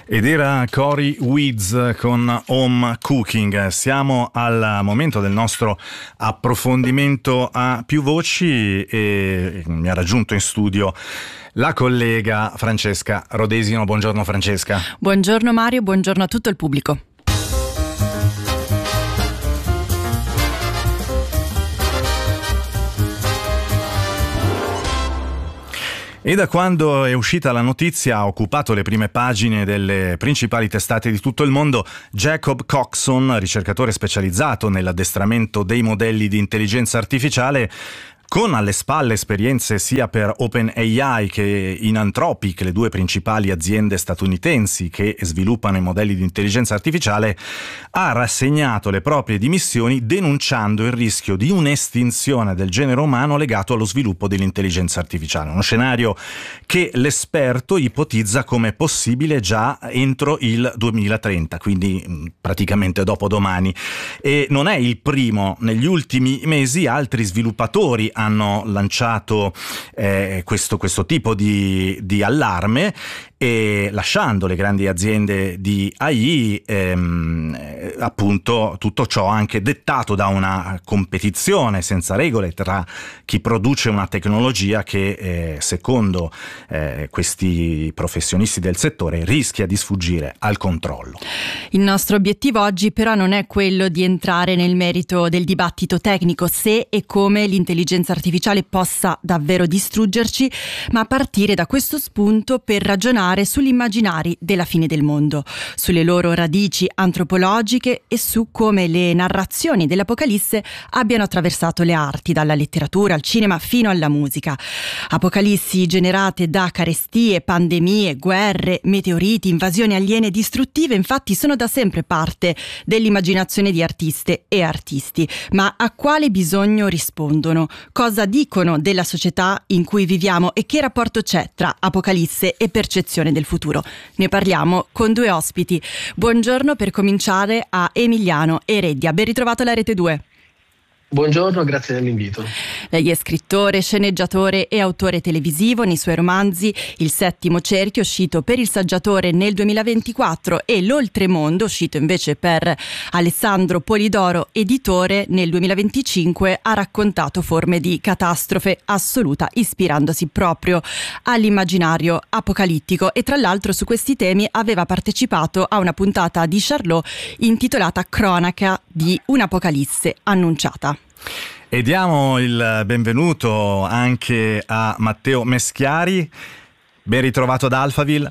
Ed era Cory Weeds con Home Cooking. Siamo al momento del nostro approfondimento a più voci e mi ha raggiunto in studio la collega Francesca Rodesino. Buongiorno Francesca. Buongiorno Mario, buongiorno a tutto il pubblico. E da quando è uscita la notizia ha occupato le prime pagine delle principali testate di tutto il mondo. Jacob Coxon, ricercatore specializzato nell'addestramento dei modelli di intelligenza artificiale, con alle spalle esperienze sia per OpenAI che in Anthropic, le due principali aziende statunitensi che sviluppano i modelli di intelligenza artificiale, ha rassegnato le proprie dimissioni denunciando il rischio di un'estinzione del genere umano legato allo sviluppo dell'intelligenza artificiale. Uno scenario che l'esperto ipotizza come possibile già entro il 2030, quindi praticamente dopodomani. E non è il primo. Negli ultimi mesi altri sviluppatori hanno lanciato questo tipo di allarme, e lasciando le grandi aziende di AI, appunto tutto ciò anche dettato da una competizione senza regole tra chi produce una tecnologia che secondo questi professionisti del settore rischia di sfuggire al controllo. Il nostro obiettivo oggi però non è quello di entrare nel merito del dibattito tecnico se e come l'intelligenza artificiale possa davvero distruggerci, ma partire da questo spunto per ragionare sugli immaginari della fine del mondo, sulle loro radici antropologiche e su come le narrazioni dell'Apocalisse abbiano attraversato le arti, dalla letteratura al cinema fino alla musica. Apocalissi generate da carestie, pandemie, guerre, meteoriti, invasioni aliene distruttive, infatti sono da sempre parte dell'immaginazione di artiste e artisti. Ma a quale bisogno rispondono? Cosa dicono della società in cui viviamo e che rapporto c'è tra Apocalisse e percezione del futuro? Ne parliamo con due ospiti. Buongiorno per cominciare a Emiliano Ereddia. Ben ritrovato alla Rete 2. Buongiorno, grazie dell'invito. Lei è scrittore, sceneggiatore e autore televisivo. Nei suoi romanzi Il Settimo Cerchio, uscito per Il Saggiatore nel 2024, e L'Oltremondo, uscito invece per Alessandro Polidoro, editore, nel 2025, ha raccontato forme di catastrofe assoluta, ispirandosi proprio all'immaginario apocalittico. E tra l'altro su questi temi aveva partecipato a una puntata di Charlot intitolata Cronaca di un'Apocalisse annunciata. E diamo il benvenuto anche a Matteo Meschiari. Ben ritrovato ad Alphaville.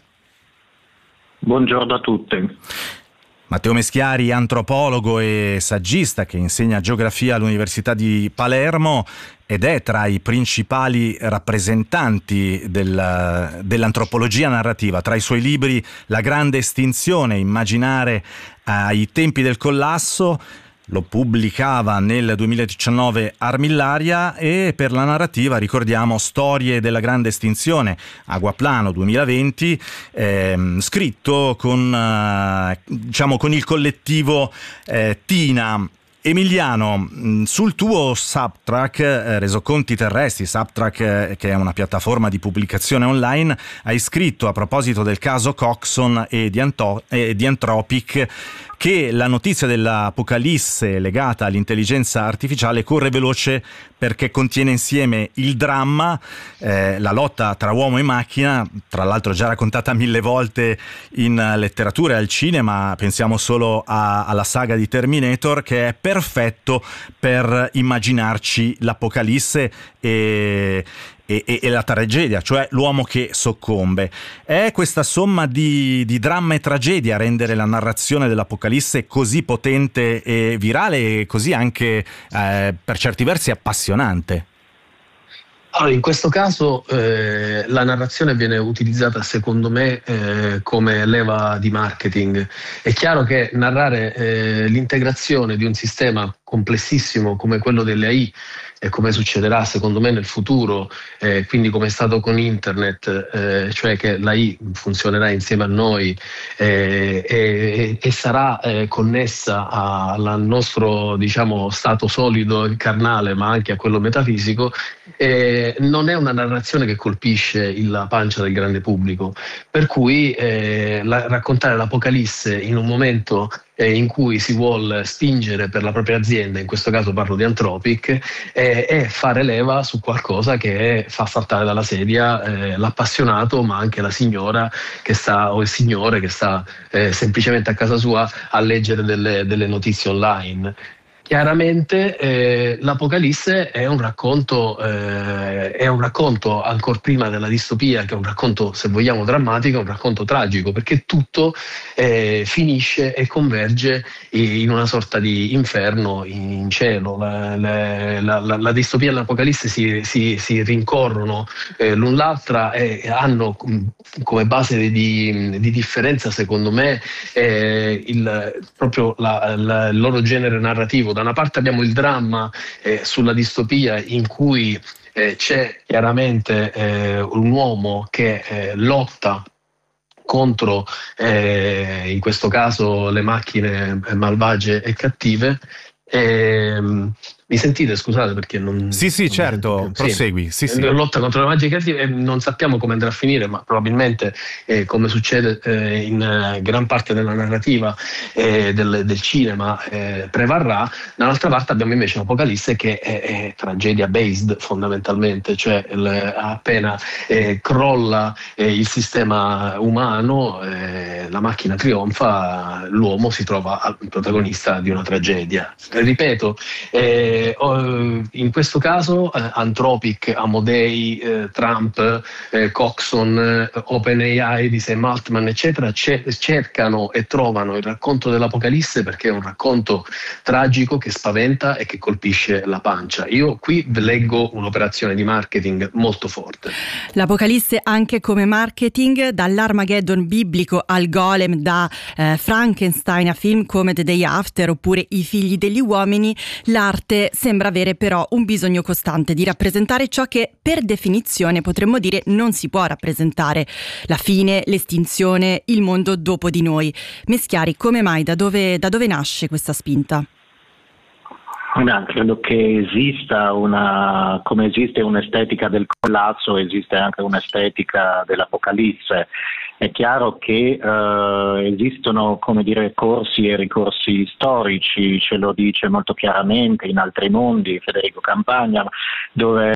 Buongiorno a tutti. Matteo Meschiari, antropologo e saggista che insegna geografia all'Università di Palermo ed è tra i principali rappresentanti dell'antropologia narrativa. Tra i suoi libri La grande estinzione, immaginare ai tempi del collasso, lo pubblicava nel 2019 Armillaria, e per la narrativa ricordiamo Storie della grande estinzione, Aguaplano 2020, scritto con il collettivo Tina. Emiliano, sul tuo Subtrack, Resoconti Terrestri, Subtrack che è una piattaforma di pubblicazione online, hai scritto a proposito del caso Coxon e di Anthropic che la notizia dell'Apocalisse legata all'intelligenza artificiale corre veloce perché contiene insieme il dramma, la lotta tra uomo e macchina, tra l'altro già raccontata 1000 volte in letteratura e al cinema. Pensiamo solo alla saga di Terminator, che è perfetto per immaginarci l'Apocalisse e la tragedia, cioè l'uomo che soccombe. È questa somma di dramma e tragedia a rendere la narrazione dell'Apocalisse così potente e virale, e così anche per certi versi appassionante. Allora, in questo caso la narrazione viene utilizzata, secondo me, come leva di marketing. È chiaro che narrare l'integrazione di un sistema complessissimo come quello delle AI, e come succederà secondo me nel futuro, quindi come è stato con internet, cioè che l'AI funzionerà insieme a noi e sarà connessa al nostro, diciamo, stato solido carnale, ma anche a quello metafisico, non è una narrazione che colpisce la pancia del grande pubblico, per cui raccontare l'Apocalisse in un momento in cui si vuol spingere per la propria azienda, in questo caso parlo di Anthropic, e fare leva su qualcosa che fa saltare dalla sedia l'appassionato, ma anche la signora che sta, o il signore che sta semplicemente a casa sua a leggere delle notizie online. Chiaramente l'Apocalisse è un racconto ancor prima della distopia, che è un racconto, se vogliamo, drammatico, è un racconto tragico, perché tutto finisce e converge in una sorta di inferno in cielo. La distopia e l'Apocalisse si rincorrono l'un l'altra e hanno come base di differenza, secondo me, proprio il loro genere narrativo. Da una parte abbiamo il dramma sulla distopia, in cui c'è chiaramente un uomo che lotta contro, in questo caso, le macchine malvagie e cattive. Mi sentite? Scusate, perché non... Sì, certo, prosegui. Sì. Lotta contro le magie cattive, e non sappiamo come andrà a finire, ma probabilmente, come succede in gran parte della narrativa del cinema, prevarrà. Dall'altra parte abbiamo invece l'Apocalisse, che è tragedia based fondamentalmente, cioè appena crolla il sistema umano, la macchina trionfa, l'uomo si trova al protagonista di una tragedia. Ripeto, in questo caso Anthropic, Amodei, Trump, Coxon, OpenAI di Sam Altman, eccetera, cercano e trovano il racconto dell'Apocalisse, perché è un racconto tragico che spaventa e che colpisce la pancia. Io qui leggo un'operazione di marketing molto forte. L'Apocalisse anche come marketing, dall'Armageddon biblico al Golem, da Frankenstein a film come The Day After oppure I figli degli uomini, l'arte sembra avere però un bisogno costante di rappresentare ciò che per definizione potremmo dire non si può rappresentare: la fine, l'estinzione, il mondo dopo di noi. Meschiari, come mai, da dove nasce questa spinta? Credo che esista come esiste un'estetica del collasso, esiste anche un'estetica dell'Apocalisse. È chiaro che esistono, come dire, corsi e ricorsi storici, ce lo dice molto chiaramente In altri mondi Federico Campagna, dove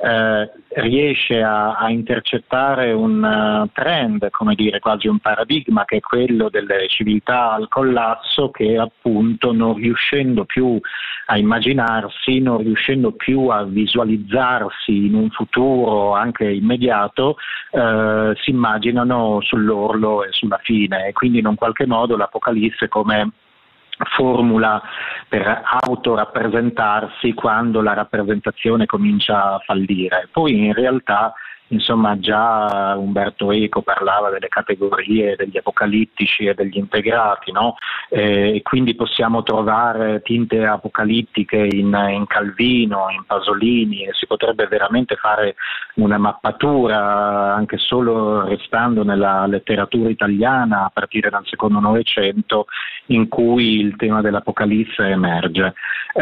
riesce a intercettare un trend, come dire, quasi un paradigma, che è quello delle civiltà al collasso, che appunto, non riuscendo più a immaginarsi, non riuscendo più a visualizzarsi in un futuro anche immediato, si immaginano sull'orlo e sulla fine, e quindi in un qualche modo l'Apocalisse come formula per autorappresentarsi quando la rappresentazione comincia a fallire. Poi in realtà, insomma, già Umberto Eco parlava delle categorie degli apocalittici e degli integrati, no? E quindi possiamo trovare tinte apocalittiche in Calvino, in Pasolini, e si potrebbe veramente fare una mappatura, anche solo restando nella letteratura italiana, a partire dal secondo Novecento, in cui il tema dell'Apocalisse emerge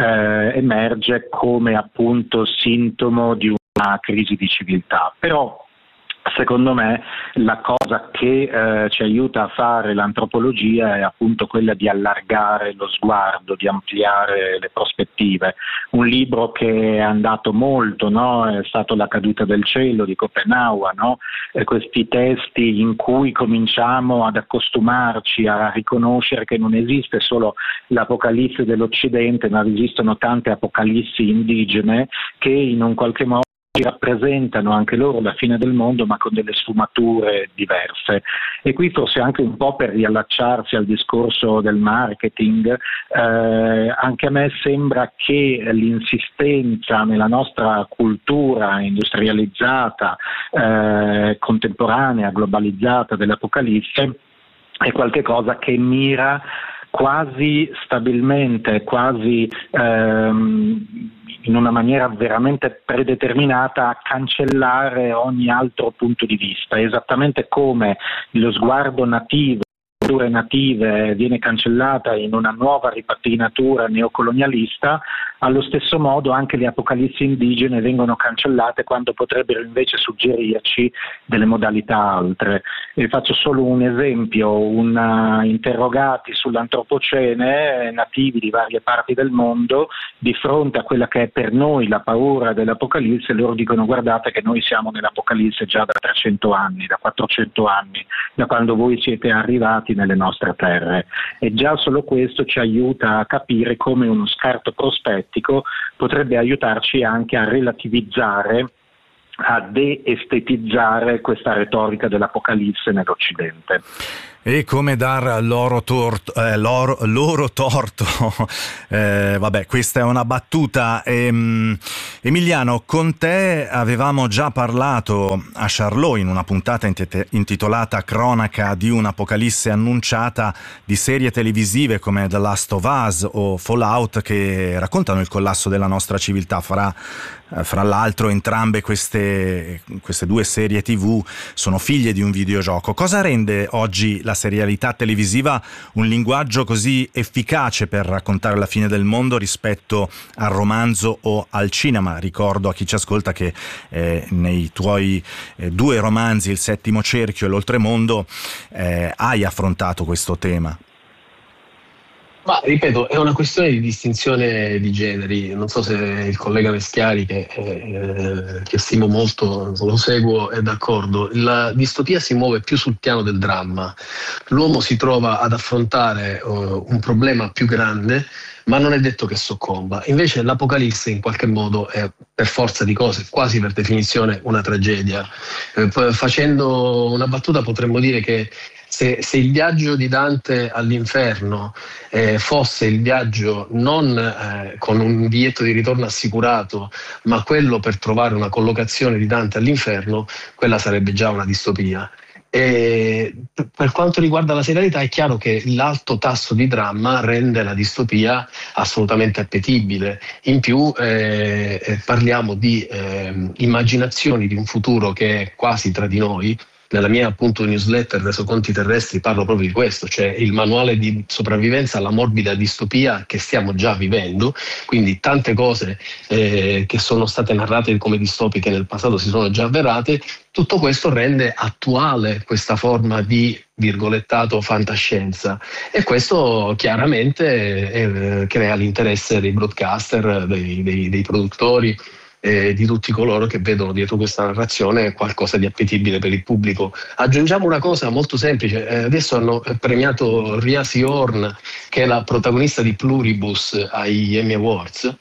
come appunto sintomo di una crisi di civiltà. Però secondo me la cosa che ci aiuta a fare l'antropologia è appunto quella di allargare lo sguardo, di ampliare le prospettive. Un libro che è andato molto, no? È stato La caduta del cielo di Schopenhauer, no? Questi testi in cui cominciamo ad accostumarci a riconoscere che non esiste solo l'Apocalisse dell'Occidente, ma esistono tante apocalissi indigene che in un qualche modo rappresentano anche loro la fine del mondo, ma con delle sfumature diverse. E qui forse anche un po' per riallacciarsi al discorso del marketing, anche a me sembra che l'insistenza nella nostra cultura industrializzata, contemporanea, globalizzata dell'Apocalisse è qualche cosa che mira quasi stabilmente, quasi in una maniera veramente predeterminata a cancellare ogni altro punto di vista, esattamente come lo sguardo nativo, native viene cancellata in una nuova ripattinatura neocolonialista, allo stesso modo anche le apocalissi indigene vengono cancellate quando potrebbero invece suggerirci delle modalità altre. E faccio solo un esempio: interrogati sull'antropocene, nativi di varie parti del mondo, di fronte a quella che è per noi la paura dell'apocalisse, loro dicono: guardate che noi siamo nell'apocalisse già da 300 anni, da 400 anni, da quando voi siete arrivati nelle nostre terre. E già solo questo ci aiuta a capire come uno scarto prospettico potrebbe aiutarci anche a relativizzare, a de-estetizzare questa retorica dell'apocalisse nell'Occidente. E come dar loro torto, vabbè, questa è una battuta. Emiliano, con te avevamo già parlato a Charlot in una puntata intitolata Cronaca di un'apocalisse annunciata, di serie televisive come The Last of Us o Fallout che raccontano il collasso della nostra civiltà. Fra l'altro entrambe queste due serie TV sono figlie di un videogioco. Cosa rende oggi la serialità televisiva un linguaggio così efficace per raccontare la fine del mondo rispetto al romanzo o al cinema? Ricordo a chi ci ascolta che nei tuoi due romanzi, Il Settimo Cerchio e L'Oltremondo, hai affrontato questo tema. Ma ripeto, è una questione di distinzione di generi. Non so se il collega Meschiari, che stimo molto, lo seguo, è d'accordo. La distopia si muove più sul piano del dramma. L'uomo si trova ad affrontare un problema più grande, ma non è detto che soccomba. Invece l'apocalisse in qualche modo è, per forza di cose, quasi per definizione una tragedia. Facendo una battuta potremmo dire che se il viaggio di Dante all'inferno fosse il viaggio non con un biglietto di ritorno assicurato, ma quello per trovare una collocazione di Dante all'inferno, quella sarebbe già una distopia. E per quanto riguarda la serialità, è chiaro che l'alto tasso di dramma rende la distopia assolutamente appetibile. In più parliamo di immaginazioni di un futuro che è quasi tra di noi. Nella mia appunto newsletter Resoconti Terrestri parlo proprio di questo, cioè il manuale di sopravvivenza alla morbida distopia che stiamo già vivendo. Quindi tante cose che sono state narrate come distopiche nel passato si sono già avverate. Tutto questo rende attuale questa forma di virgolettato fantascienza, e questo chiaramente crea l'interesse dei broadcaster, dei produttori, di tutti coloro che vedono dietro questa narrazione qualcosa di appetibile per il pubblico. Aggiungiamo una cosa molto semplice: adesso hanno premiato Ria Seahorn, che è la protagonista di Pluribus agli Emmy Awards,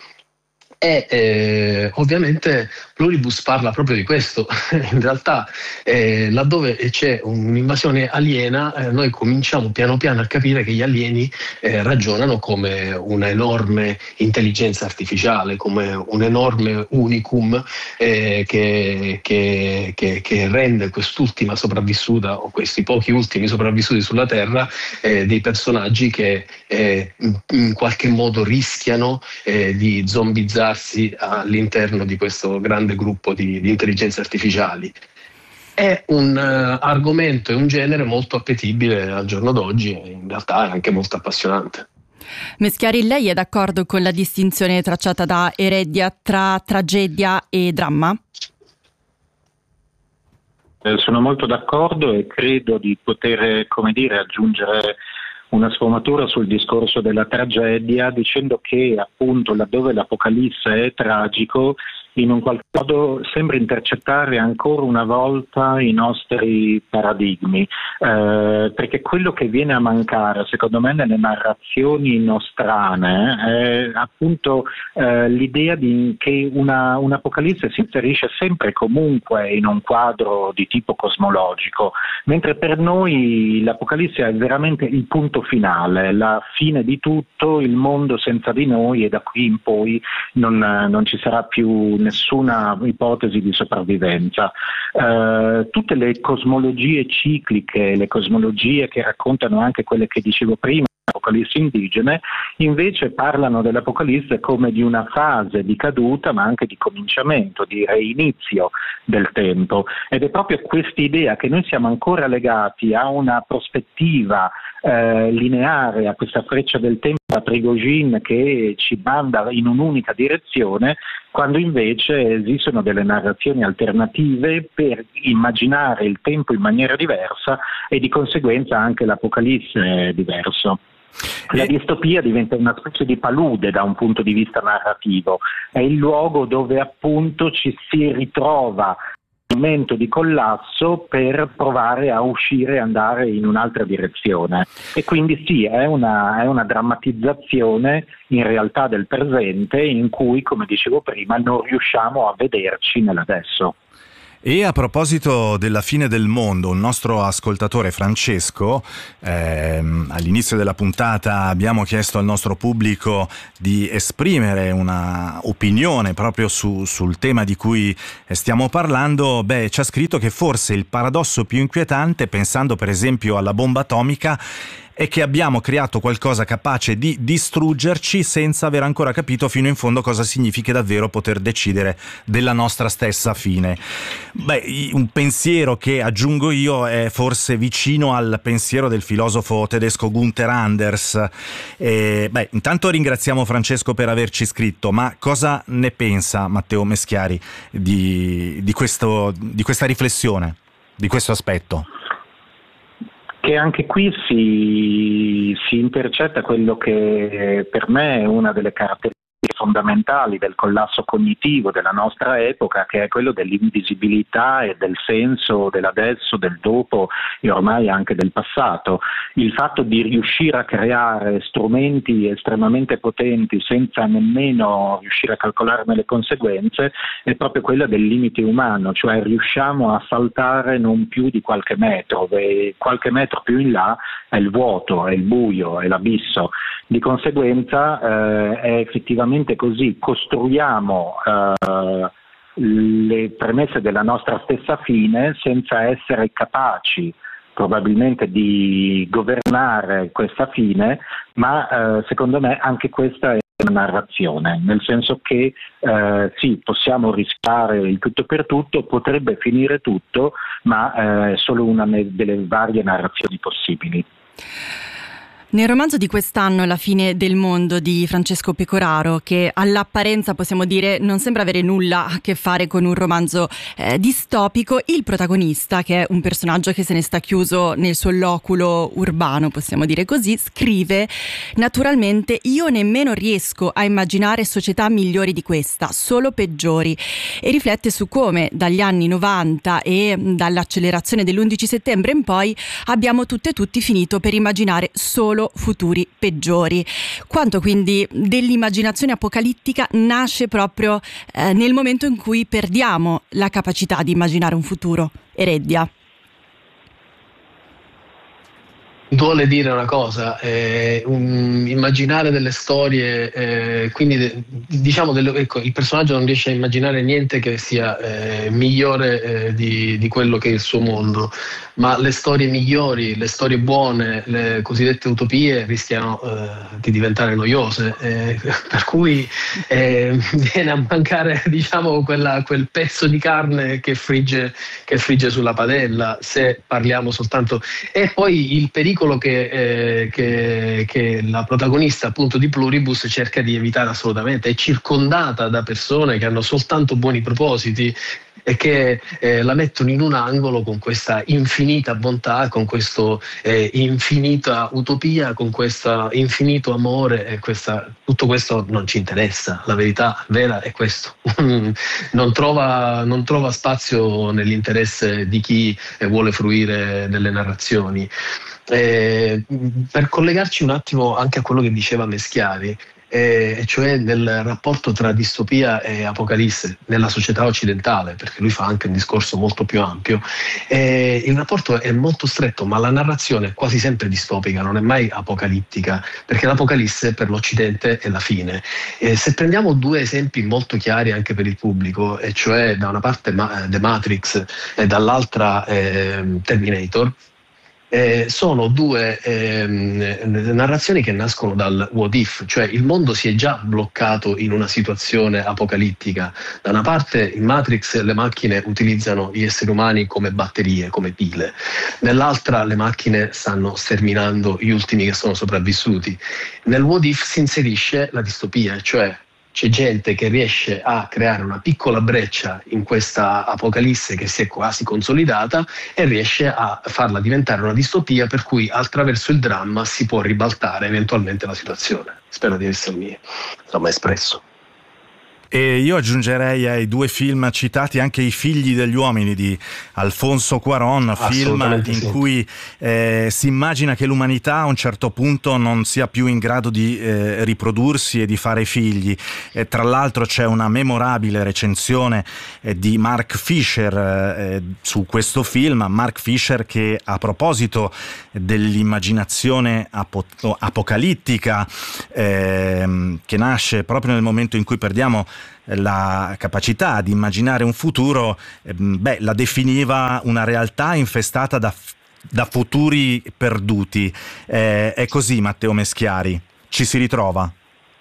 e ovviamente Pluribus parla proprio di questo. In realtà laddove c'è un'invasione aliena, noi cominciamo piano piano a capire che gli alieni ragionano come una enorme intelligenza artificiale, come un enorme unicum che rende quest'ultima sopravvissuta, o questi pochi ultimi sopravvissuti sulla Terra, dei personaggi che in qualche modo rischiano di zombizzare all'interno di questo grande gruppo di intelligenze artificiali. È un argomento e un genere molto appetibile al giorno d'oggi, e in realtà è anche molto appassionante. Meschiari, lei è d'accordo con la distinzione tracciata da Heredia tra tragedia e dramma? Sono molto d'accordo e credo di poter, aggiungere una sfumatura sul discorso della tragedia, dicendo che appunto laddove l'apocalisse è tragico, in un qualche modo sembra intercettare ancora una volta i nostri paradigmi, perché quello che viene a mancare secondo me nelle narrazioni nostrane è appunto l'idea che un'apocalisse si inserisce sempre e comunque in un quadro di tipo cosmologico, mentre per noi l'apocalisse è veramente il punto finale, la fine di tutto, il mondo senza di noi, e da qui in poi non ci sarà più nessuna ipotesi di sopravvivenza. Tutte le cosmologie cicliche, le cosmologie che raccontano anche quelle che dicevo prima, apocalisse indigene, invece parlano dell'Apocalisse come di una fase di caduta, ma anche di cominciamento, di reinizio del tempo. Ed è proprio quest'idea che noi siamo ancora legati a una prospettiva lineare, a questa freccia del tempo da Prigogine che ci manda in un'unica direzione, quando invece esistono delle narrazioni alternative per immaginare il tempo in maniera diversa e di conseguenza anche l'Apocalisse è diverso. La distopia diventa una specie di palude da un punto di vista narrativo, è il luogo dove appunto ci si ritrova un momento di collasso per provare a uscire e andare in un'altra direzione, e quindi sì, è una drammatizzazione in realtà del presente in cui, come dicevo prima, non riusciamo a vederci nell'adesso. E a proposito della fine del mondo, un nostro ascoltatore, Francesco, all'inizio della puntata abbiamo chiesto al nostro pubblico di esprimere una opinione proprio sul tema di cui stiamo parlando. Ci ha scritto che forse il paradosso più inquietante, pensando per esempio alla bomba atomica, è che abbiamo creato qualcosa capace di distruggerci senza aver ancora capito fino in fondo cosa significhi davvero poter decidere della nostra stessa fine. Un pensiero che, aggiungo io, è forse vicino al pensiero del filosofo tedesco Gunther Anders. Intanto ringraziamo Francesco per averci scritto, ma cosa ne pensa Matteo Meschiari di questa riflessione, di questo aspetto? Che anche qui si intercetta quello che per me è una delle caratteristiche fondamentali del collasso cognitivo della nostra epoca, che è quello dell'invisibilità e del senso dell'adesso, del dopo e ormai anche del passato. Il fatto di riuscire a creare strumenti estremamente potenti senza nemmeno riuscire a calcolarne le conseguenze è proprio quella del limite umano, cioè riusciamo a saltare non più di qualche metro, e qualche metro più in là è il vuoto, è il buio, è l'abisso. Di conseguenza è effettivamente così, costruiamo le premesse della nostra stessa fine senza essere capaci probabilmente di governare questa fine, ma secondo me anche questa è una narrazione, nel senso che sì, possiamo rischiare il tutto per tutto, potrebbe finire tutto, ma è solo una delle varie narrazioni possibili. Nel romanzo di quest'anno, La fine del mondo di Francesco Pecoraro, che all'apparenza possiamo dire non sembra avere nulla a che fare con un romanzo distopico, il protagonista, che è un personaggio che se ne sta chiuso nel suo loculo urbano, possiamo dire così, scrive: naturalmente io nemmeno riesco a immaginare società migliori di questa, solo peggiori, e riflette su come dagli anni 90 e dall'accelerazione dell'11 settembre in poi abbiamo tutte e tutti finito per immaginare solo futuri peggiori. Quanto quindi dell'immaginazione apocalittica nasce proprio nel momento in cui perdiamo la capacità di immaginare un futuro. Ereddia. Duole dire una cosa, immaginare delle storie, quindi diciamo il personaggio non riesce a immaginare niente che sia migliore di quello che è il suo mondo, ma le storie migliori, le storie buone, le cosiddette utopie rischiano di diventare noiose, per cui viene a mancare, diciamo, quel pezzo di carne che frigge sulla padella, se parliamo soltanto. E poi il pericolo che la protagonista, appunto, di Pluribus cerca di evitare assolutamente, è circondata da persone che hanno soltanto buoni propositi e che la mettono in un angolo con questa infinita bontà, con questa infinita utopia, con questo infinito amore, e tutto questo non ci interessa. La verità vera è questo. Non trova spazio nell'interesse di chi vuole fruire delle narrazioni. Per collegarci un attimo anche a quello che diceva Meschiari, e cioè nel rapporto tra distopia e apocalisse nella società occidentale, perché lui fa anche un discorso molto più ampio. Il rapporto è molto stretto, ma la narrazione è quasi sempre distopica, non è mai apocalittica, perché l'apocalisse per l'Occidente è la fine. Se prendiamo due esempi molto chiari anche per il pubblico, e cioè da una parte The Matrix e dall'altra Terminator, sono due narrazioni che nascono dal what if, cioè il mondo si è già bloccato in una situazione apocalittica. Da una parte in Matrix le macchine utilizzano gli esseri umani come batterie, come pile, nell'altra le macchine stanno sterminando gli ultimi che sono sopravvissuti. Nel what if si inserisce la distopia, cioè c'è gente che riesce a creare una piccola breccia in questa apocalisse che si è quasi consolidata e riesce a farla diventare una distopia, per cui attraverso il dramma si può ribaltare eventualmente la situazione. Spero di essermi espresso. E io aggiungerei ai due film citati anche I figli degli uomini di Alfonso Cuarón, film in cui si immagina che l'umanità a un certo punto non sia più in grado di riprodursi e di fare figli. Tra l'altro c'è una memorabile recensione di Mark Fisher su questo film, Mark Fisher che a proposito dell'immaginazione apocalittica che nasce proprio nel momento in cui perdiamo la capacità di immaginare un futuro, la definiva una realtà infestata da futuri perduti. È così, Matteo Meschiari? Ci si ritrova?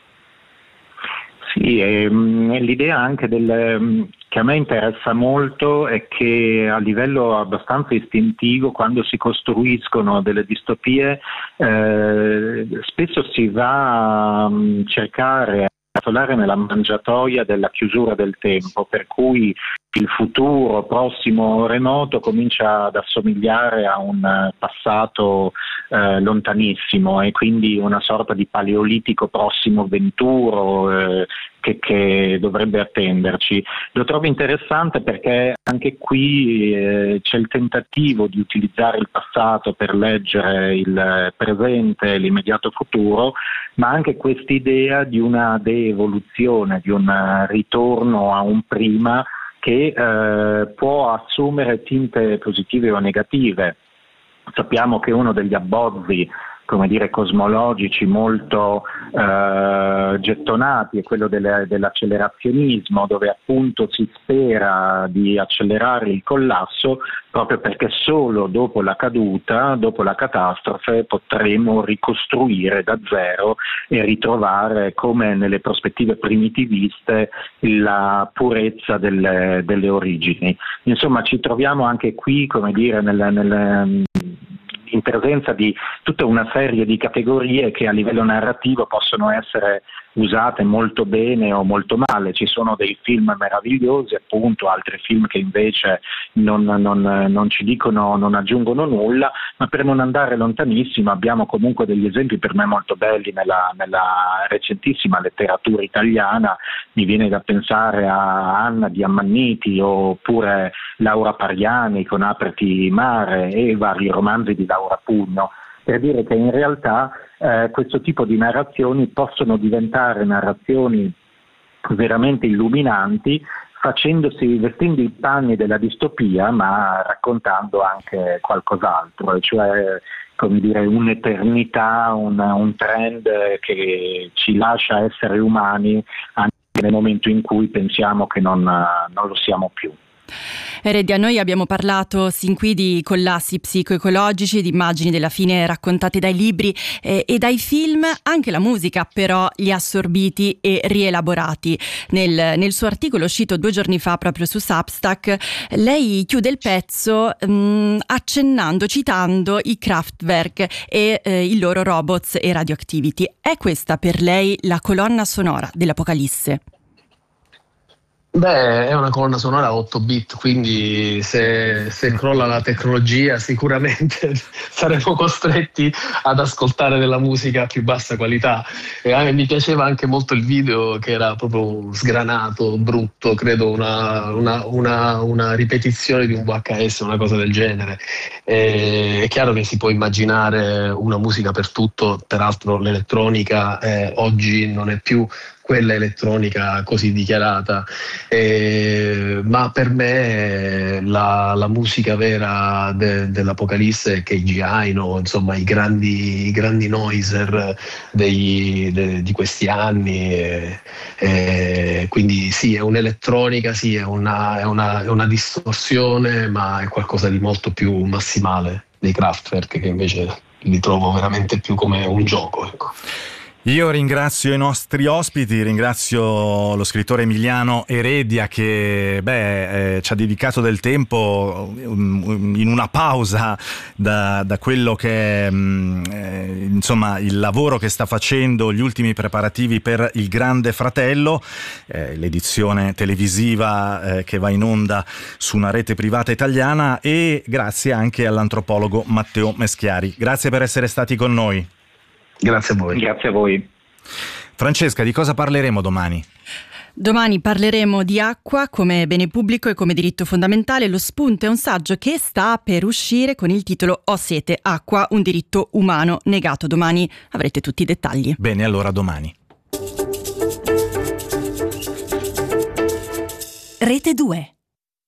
Sì, l'idea anche che a me interessa molto è che a livello abbastanza istintivo, quando si costruiscono delle distopie, spesso si va a cercare nella mangiatoia della chiusura del tempo, per cui il futuro prossimo o remoto comincia ad assomigliare a un passato lontanissimo, e quindi una sorta di paleolitico prossimo venturo che dovrebbe attenderci. Lo trovo interessante perché anche qui c'è il tentativo di utilizzare il passato per leggere il presente e l'immediato futuro, ma anche quest'idea di una de-evoluzione, di un ritorno a un prima che può assumere tinte positive o negative. Sappiamo che uno degli abbozzi, come dire, cosmologici molto gettonati è quello dell'accelerazionismo, dove appunto si spera di accelerare il collasso proprio perché solo dopo la caduta, dopo la catastrofe, potremo ricostruire da zero e ritrovare, come nelle prospettive primitiviste, la purezza delle origini. Insomma, ci troviamo anche qui, come dire, in presenza di tutta una serie di categorie che a livello narrativo possono essere usate molto bene o molto male. Ci sono dei film meravigliosi, appunto, altri film che invece non ci dicono, non aggiungono nulla, ma per non andare lontanissimo abbiamo comunque degli esempi per me molto belli nella recentissima letteratura italiana. Mi viene da pensare a Anna di Ammanniti, oppure Laura Pariani con Apriti mare, e vari romanzi di Laura Pugno, per dire che in realtà questo tipo di narrazioni possono diventare narrazioni veramente illuminanti, vestendo i panni della distopia, ma raccontando anche qualcos'altro, cioè, come dire, un'eternità, un trend che ci lascia essere umani anche nel momento in cui pensiamo che non lo siamo più. Heredia, noi abbiamo parlato sin qui di collassi psicoecologici, di immagini della fine raccontate dai libri e dai film. Anche la musica però li ha assorbiti e rielaborati. Nel suo articolo uscito 2 giorni fa proprio su Substack, lei chiude il pezzo citando i Kraftwerk e i loro Robots e Radioactivity. È questa per lei la colonna sonora dell'Apocalisse? Beh, è una colonna sonora a 8 bit, quindi se crolla la tecnologia sicuramente saremo costretti ad ascoltare della musica a più bassa qualità. E mi piaceva anche molto il video, che era proprio sgranato, brutto, credo una ripetizione di un VHS, una cosa del genere. È chiaro che si può immaginare una musica per tutto, peraltro l'elettronica oggi non è più quella elettronica così dichiarata, ma per me la musica vera dell'Apocalisse è Keiji Aino, insomma i grandi noiser di questi anni, quindi sì, è un'elettronica, sì, è una distorsione, ma è qualcosa di molto più massimale dei Kraftwerk, che invece li trovo veramente più come un gioco, ecco. Io ringrazio i nostri ospiti, ringrazio lo scrittore Emiliano Eredia che ci ha dedicato del tempo in una pausa da quello che è insomma il lavoro che sta facendo, gli ultimi preparativi per Il Grande Fratello, l'edizione televisiva che va in onda su una rete privata italiana, e grazie anche all'antropologo Matteo Meschiari. Grazie per essere stati con noi. Grazie a voi. Grazie a voi. Francesca, di cosa parleremo domani? Domani parleremo di acqua come bene pubblico e come diritto fondamentale. Lo spunto è un saggio che sta per uscire con il titolo Ho sete, acqua, un diritto umano negato. Domani avrete tutti i dettagli. Bene, allora domani. Rete 2.